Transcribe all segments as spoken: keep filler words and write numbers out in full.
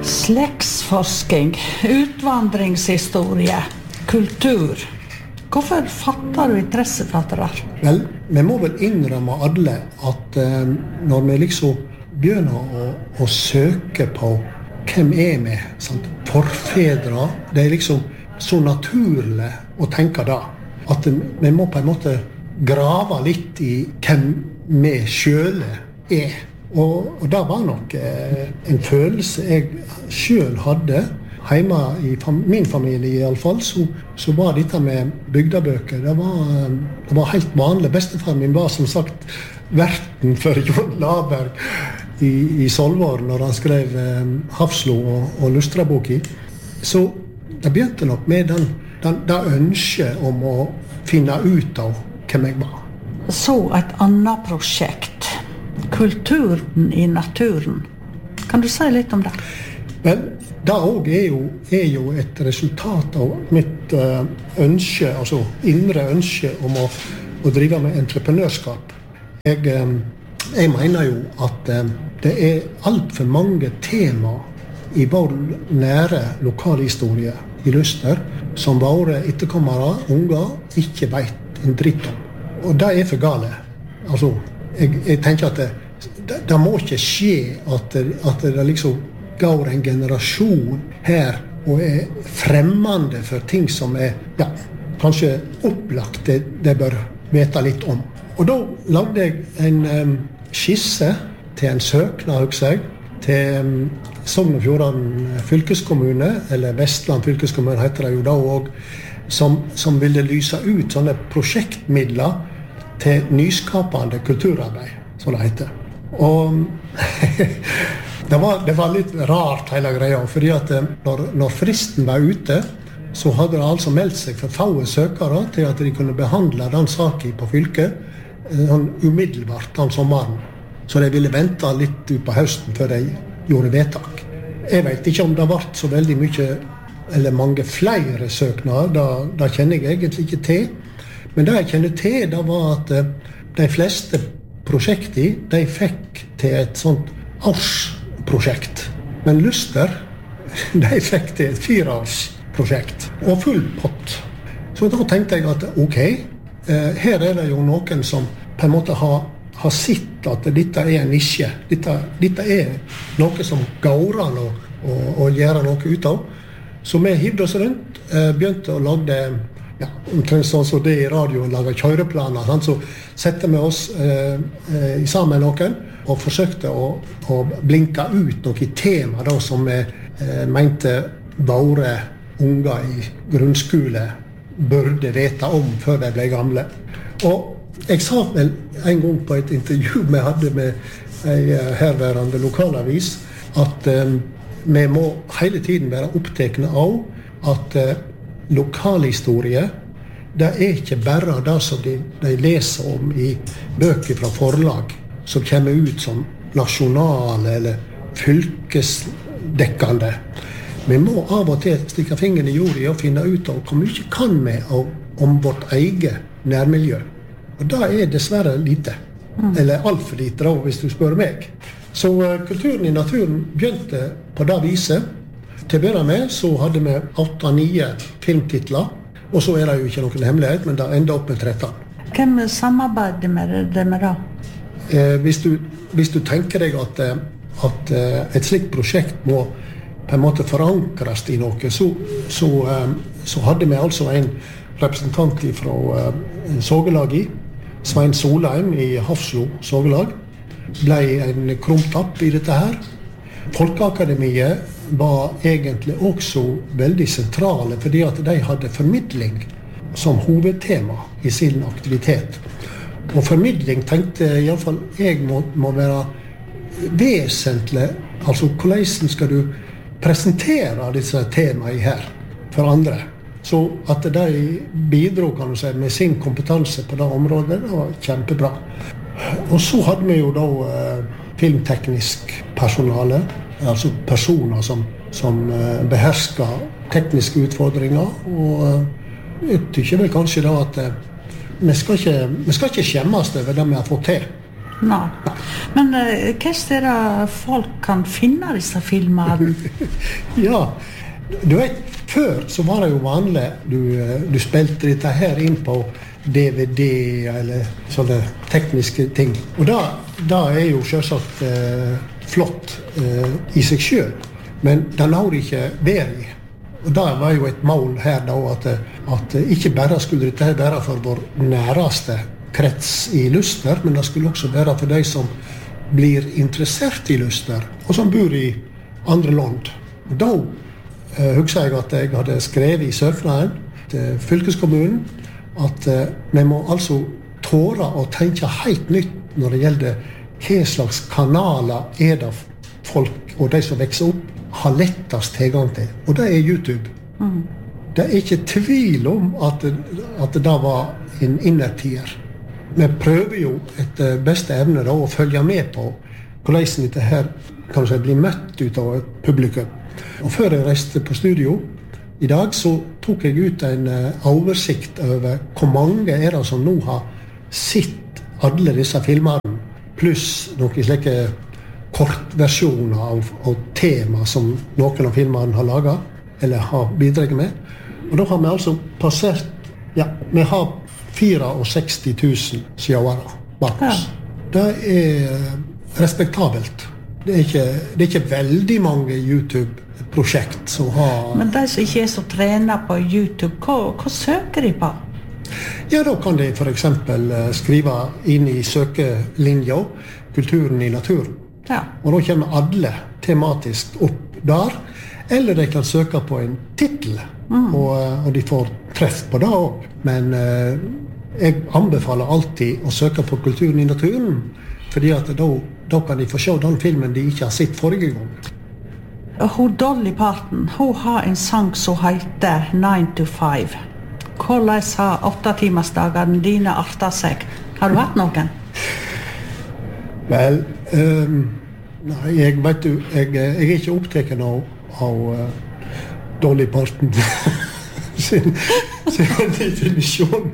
Slektsforsking, utvandringshistorie, kultur. Hvorfor fatter du interesse for det der? Vel, vi må vel innrømme alle at eh, når vi liksom begynner å, å søke på hvem er vi, sant? Forfedre, det er liksom så naturlig å tenke da, at vi må på en måte grave litt i hvem vi selv er. Og, og det var nok eh, en følelse jeg selv hadde. Hjemme i fam- min familie i alle fall, så, så var dette med bygdebøker, det var, det var helt vanlig. Bestefar min var som sagt verten for Jon Laberg i, i Solvår når han skrev eh, Hafslo og, og Lustraboki. Så det begynte nok med den, den, den ønsket om å finne ut av hvem jeg var. Så et annet prosjekt, kulturen i naturen. Kan du si litt om det? Men det også er jo, er jo et resultat av mitt uh, ønske, altså indre ønske om å, å drive med entreprenørskap. Jeg, um, jeg mener jo at um, det er alt for mange tema i vår nære lokalhistorie i Luster som våre etterkommere, unger, ikke vet en dritt om. Og det er for gale. Altså, jeg, jeg tenker at det, det, det må ikke skje at det, at det liksom går en generasjon her og er fremmende for ting som er, ja, kanskje opplagt det, det bør vite litt om. Og da lagde jeg en um, skisse til en søknad, husker jeg, til um, Sogn og Fjordane fylkeskommune, eller Vestland fylkeskommune heter det jo da også, som, som ville lyse ut sånne prosjektmidler til nyskapende kulturarbeid, som det heter. Og det, var, det var litt rart hele greia, fordi at når, når fristen var ute, så hadde det altså meldt seg for få søkere til at de kunne behandle den saken på fylket sånn umiddelbart den sommeren. Så de ville vente litt ut på høsten før de gjorde vedtak. Jeg vet ikke om det ble så veldig mye, eller mange flere søknader, da, da kjenner jeg egentlig ikke til. Men det jeg kjenner til, det var at de fleste prosjekter, de fikk til et sånt årsprosjekt. Men Luster, de fikk til et fireårsprosjekt, og full pott. Så da tenkte jeg at ok, her er det jo noen som på en måte har, har sett at dette er en nisje. Dette, dette er noe som går an å, å, å gjøre noe ut av. Så vi hivde oss rundt, begynte å lage, ja, omtrent sånn som det i radioen, lage kjøreplaner. Så sette vi oss eh, i sammen med noen, og forsøkte å, å blinke ut noen tema da, som vi eh, mente våre unger i grunnskole burde vite om før de ble gamle. Og jeg sa vel en gang på et intervju vi hadde med en herværende lokalavis, at eh, vi må hele tiden være opptekne av at eh, lokalhistorie, det er ikke bare det som de, de leser om i bøker fra forlag, som kommer ut som nasjonale eller fylkesdekkende. Vi må av og til stikke fingeren i jorda og finne ut av hvor mye kan vi av, om vårt eget nærmiljø. Og det er dessverre lite. Mm. Eller alt for lite, da, hvis du spør meg. Så uh, kulturen i naturen begynte på det viset. Til å begynne med så hadde vi åtte-ni filmtitler, og så er det jo ikke noen hemmelighet, men det enda opp med tretten. Hvem samarbeider med det med da? Eh, hvis, du, hvis du tenker deg at, at et slikt prosjekt må på en måte forankres i noe, så, så, så hadde vi altså en representant fra Sågelaget, Svein Solheim i Hafslo Sågelag, ble en krumtapp i dette her. Folkeakademiet var egentlig også veldig sentrale, fordi at de hadde formidling som hovedtema i sin aktivitet. Og formidling tenkte i alle fall jeg må, må være vesentlig, altså hvordan skal du presentere disse temaene her for andre. Så at de bidro, kan du si, med sin kompetanse på det området, det var kjempebra. Og så hadde vi jo da eh, filmteknisk personale, altså personer som, som eh, behersker tekniske utfordringer, og eh, jeg tykker vel kanskje da at eh, vi, skal ikke, vi skal ikke skjemmes over det vi har fått til. Nei. Men eh, hva er det folk kan finne disse filmene? Ja, du vet, før så var det jo vanlig, du, du spilte dette her inn på D V D eller sånne tekniske ting. Og da, da er jo selvsagt eh, flott eh, i seg selv, men det lar det ikke være i. Og da var jo et mål her da, at, at ikke bare skulle dette her være for vår næreste krets i Luster, men det skulle også være for de som blir interessert i Luster, og som bor i andre land. Da eh, husker jeg at jeg hadde skrevet i søknaden til fylkeskommunen at eh, vi må altså tåre å tenke helt nytt når det gjelder hva slags kanaler er det folk og de som vokser opp har lettest tilgang til. Og det er YouTube. Mm. Det er ikke tvil om at, at det var en innertier. Vi prøver jo etter beste evne da, å følge med på hvordan dette her kan si, blir møtt ut av et publikum. Og før jeg reiste på studio i dag, så tok jeg ut en uh, oversikt over hvor mange er det som nå har sett alle disse filmene, pluss noen slike kortversjoner av, av tema som noen av filmene har laget, eller har bidraget med. Og da har vi altså passert, ja, vi har sekstifire tusen seere bak oss. Ja. Det er respektabelt. Det er ikke, det er ikke veldig mange YouTube-prosjekt som har... Men de som ikke er så trenet på YouTube, hva, hva søker de på? Ja, da kan de for eksempel skrive inn i søkelinja kulturen i naturen. Ja. Og da kommer alle tematisk opp der. Eller de kan søke på en titel, mm. og, og de får treff på det også. Men eh, jeg anbefaler alltid å søke på kulturen i naturen, fordi at da, da kan de få se den filmen de ikke har sett forrige gang. Hun Dolly Parton, hun har en sang som heter nine to five. Hvordan har åttetimersdagene dine artet seg? Har du hatt noen? Vel, um, nei, jeg vet du, jeg, jeg er ikke opptatt av, av uh, Dolly Parton sin, sin definisjon.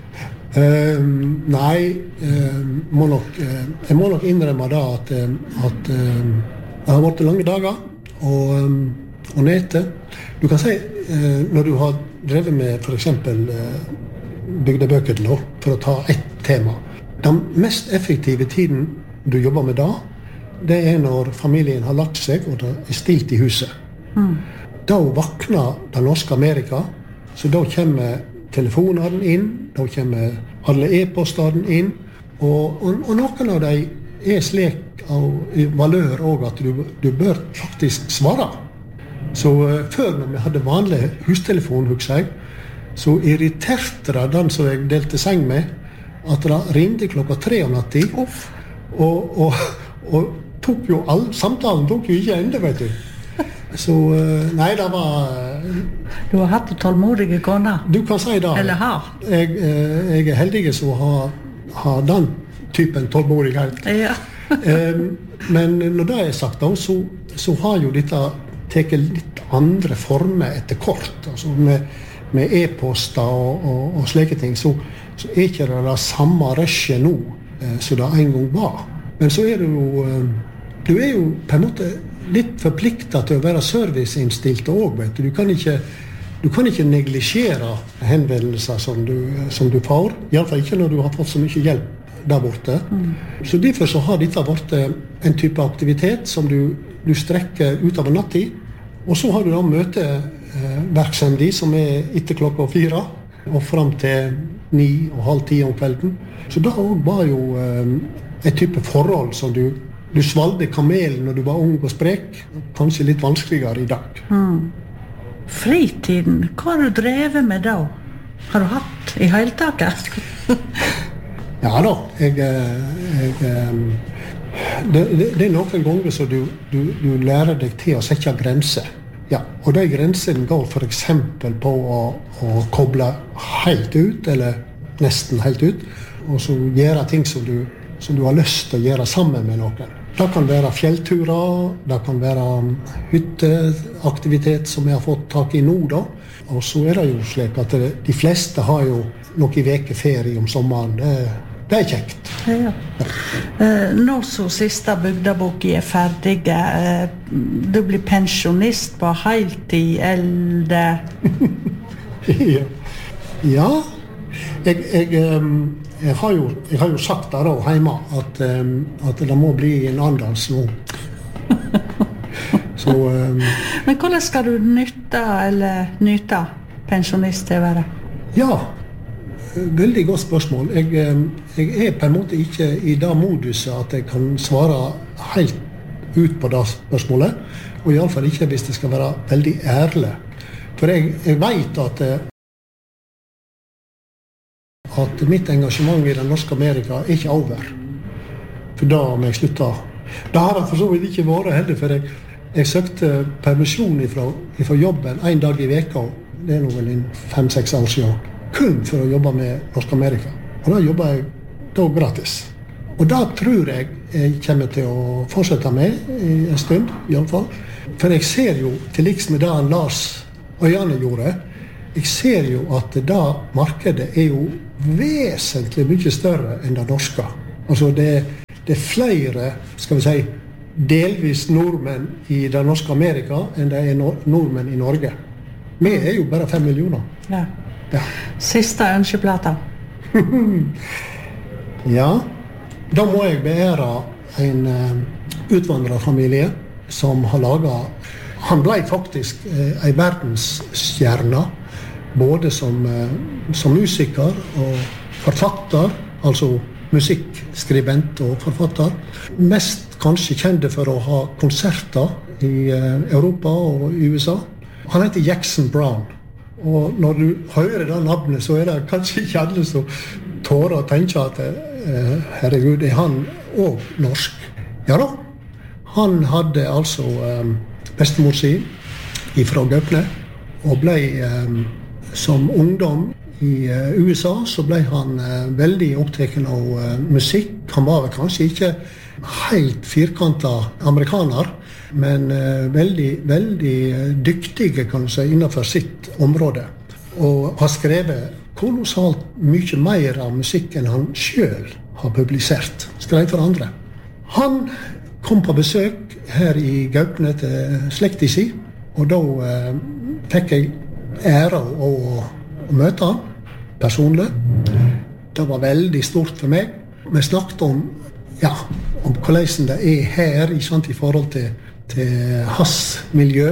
Um, nei, um, må nok, uh, jeg må nok innrømme da at, um, at um, det har vært lange dager og, um, og nete. Du kan si, uh, når du har drevet med for eksempel uh, bygdebøker nå, for å ta ett tema, den mest effektive tiden du jobber med da, det er når familien har lagt seg og det er stilt i huset. Mm. Da vakner det norske Amerika, så da kommer telefonene inn, da kommer alle e-postene inn, og, og, og noen av dem er slik av valør også at du, du bør faktisk svare. Så uh, før når vi hadde vanlig hustelefon, husker jeg, så irriterte det den som jeg delte seng med, at det ringte klokka tre om natten, og, og, og tok jo all, samtalen tok jo ikke enda, vet du. Så, nei, det var... Du har hatt tålmodige koner? Du kan si det. Eller har? Jeg, jeg er heldig som har, har den typen tålmodighet. Ja. Men når det er sagt, da, så, så har jo dette tatt litt andre former etter kort. Altså med, med e-poster og, og, og slike ting, så, så er ikke det det samme rushet nå som det en gang var. Men så er det jo... Du er jo på en måte litt forpliktet til å være serviceinnstilt også, vet du. Du kan ikke, du kan ikke neglisjere henvendelser som du, som du får. I alle fall ikke når du har fått så mye hjelp der borte. Mm. Så derfor så har dette vært en type aktivitet som du, du strekker ut av nattid. Og så har du da møteverksemdig som er etter klokka fire og frem til ni og halv ti om kvelden. Så da var jo et type forhold som du Du svalgte kamelen når du var ung og sprek. Kanskje litt vanskeligere i dag. Mm. Fritiden, hva har du drevet med da? Har du hatt i hele taket? Ja da. Jeg, jeg, det, det, det er noen ganger så du, du, du lærer deg til å sette grenser. Ja, og de grensene går for eksempel på å, å koble helt ut, eller nesten helt ut, og så gjøre ting som du, som du har lyst til å gjøre sammen med noen. Det kan være fjellturer, det kan være hytteaktivitet som jeg har fått tak i nå da. Og så er det jo slik at de fleste har jo noen vekeferie om sommeren. Det, det er kjekt. Ja. Eh, nå så siste bygdeboken er ferdig. Eh, du blir pensjonist på heltid, eller? ja. ja. Jeg, jeg, um, jeg, har jo, jeg har jo sagt der også hjemme at, um, at det må bli en andans nå. så, um, Men hvordan skal du nytte eller nyte pensjonist til å være? Ja, veldig godt spørsmål. Jeg, jeg er på en måte ikke i det moduset at jeg kan svare helt ut på det spørsmålet, og i alle fall ikke hvis det skal være veldig ærlig. For jeg, jeg vet at, at mitt engasjement i den norske Amerika er ikke over. For da må jeg slutte. Det har det for så vidt ikke vært heller, for jeg, jeg søkte permisjon ifra, ifra jobben en dag i veka. Det er nå vel en fem-seks år siden. Kun for å jobbe med Norsk Amerika. Og da jobber jeg da gratis. Og da tror jeg jeg kommer til å fortsette med i en stund, i alle fall. For jeg ser jo, til liks med det Lars Øyane gjorde, jeg ser jo at det markedet er jo vesentlig mye større enn det norske. Altså det, det er flere, skal vi si, delvis nordmenn i det norske Amerika enn det er nordmenn i Norge. Vi er jo bare fem millioner. Ja. Ja. Siste ønskeplata. ja, da må jeg beære en uh, utvandrerfamilie som har laget, han ble faktisk uh, en verdensstjerne, både som, uh, som musiker og forfatter, altså musikkskribent og forfatter. Mest kanskje kjente for å ha konserter i uh, Europa og i U S A. Han heter Jackson Browne. Og når du hører det navnet, så er det kanskje ikke alle som tårer å tenke at eh, herregud, er han også norsk? Ja da, han hadde altså eh, bestemor si fra Gaupne, og ble eh, som ungdom i eh, U S A, så ble han eh, veldig opptatt av eh, musikk. Han var kanskje ikke helt firkantet amerikaner, men uh, veldig, veldig dyktige kan du si, innenfor sitt område. Og har skrevet kolossalt mye mer av musikk enn han selv har publisert. Skrev for andre. Han kom på besøk her i Gaupne til slekta si, og da uh, fikk jeg ære å, å møte han personlig. Det var veldig stort for meg. Vi snakket om, ja, om hvordan det er her i, sant, i forhold til til hans miljø.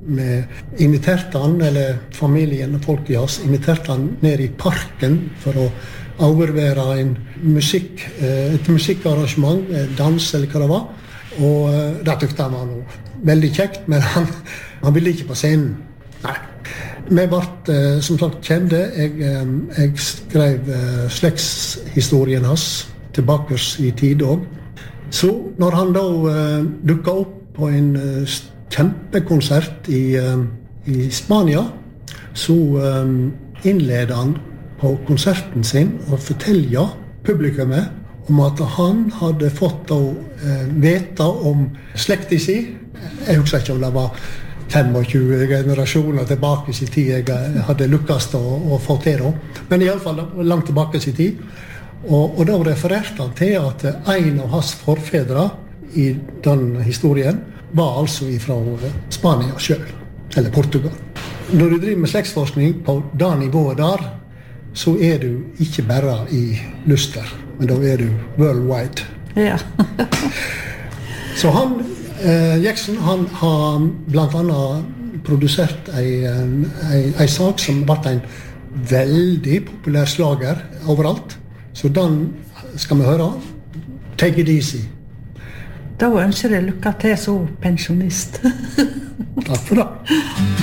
Vi inviterte han, eller familien og folk i hans, inviterte han ned i parken for å overvære en musikk, et musikkarrangement, dans eller hva det var. Og det tykte han var noe veldig kjekt, men han, han ville ikke på scenen. Nei. Vi ble, som sagt, kjente. Jeg, jeg skrev slektshistorien hans tilbake i tid også. Så når han da dukket opp på en uh, kjempekonsert i, uh, i Spania, så um, innleder han på konserten sin og forteller publikummet om at han hadde fått å uh, vite om slekta si. Jeg husker ikke om det var tjuefem generasjoner tilbake i tid jeg hadde lukkast å, å få til det. Men i alle fall langt tilbake i tid. Og, og da refererte han til at en av hans forfedre i den historien var altså fra Spania selv, eller Portugal. Når du driver med slektsforskning på det nivået der, så er du ikke bare i Luster, men da er du worldwide. Ja. Så han, eh, Jackson, han har blant annet produsert en, en, en sak som ble en veldig populær slager overalt. Så den skal vi høre. Take it easy. Da ønsker jeg lykke til som pensjonist. Takk for det.